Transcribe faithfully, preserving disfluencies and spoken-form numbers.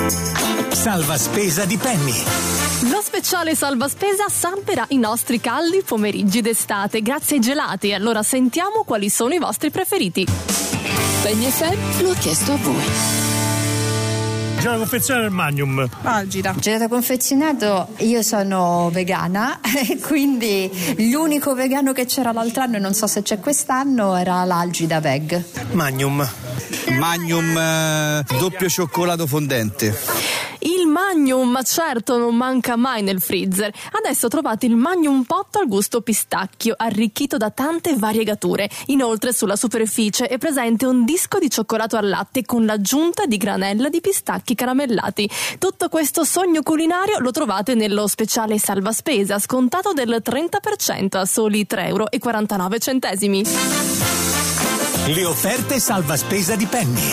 Salva spesa di Penny. Lo speciale salva spesa salverà i nostri caldi pomeriggi d'estate grazie ai gelati. Allora sentiamo quali sono i vostri preferiti. Penny F M lo ha chiesto a voi. C'è la confezione del Magnum. Algida. Gelato confezionato, io sono vegana e quindi l'unico vegano che c'era l'altro anno e non so se c'è quest'anno era l'Algida Veg. Magnum. Magnum eh, doppio cioccolato fondente. Il Magnum, certo, non manca mai nel freezer. Adesso trovate il Magnum Pot al gusto pistacchio, arricchito da tante variegature. Inoltre sulla superficie è presente un disco di cioccolato al latte con l'aggiunta di granella di pistacchi caramellati. Tutto questo sogno culinario lo trovate nello speciale salva spesa, scontato del trenta per cento a soli tre euro e quarantanove centesimi. Le offerte salva spesa di Penny.